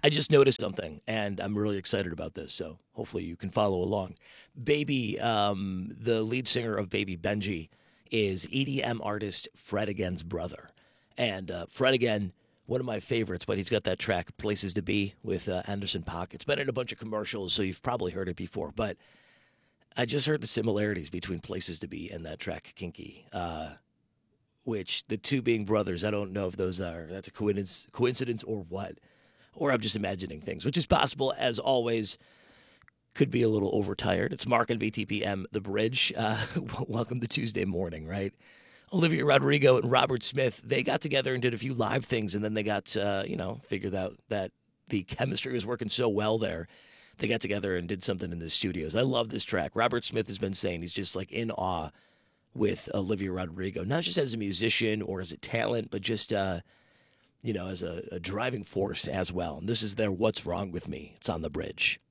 I just noticed something, and I'm really excited about this. So hopefully you can follow along. Baby, the lead singer of Baby Benji, is EDM artist Fred Again's brother, and Fred Again, one of my favorites. But he's got that track "Places to Be" with Anderson .Paak. It's been in a bunch of commercials, so you've probably heard it before. But I just heard the similarities between "Places to Be" and that track "Kinky." Which the two being brothers, I don't know if that's a coincidence or what, or I'm just imagining things, which is possible as always. Could be a little overtired. It's Mark and BTPM, The Bridge. Welcome to Tuesday morning, right? Olivia Rodrigo and Robert Smith, they got together and did a few live things, and then they got, figured out that the chemistry was working so well there. They got together and did something in the studios. I love this track. Robert Smith has been saying he's just like in awe with Olivia Rodrigo, not just as a musician or as a talent, but just, as a driving force as well. And this is their What's Wrong With Me. It's on The Bridge.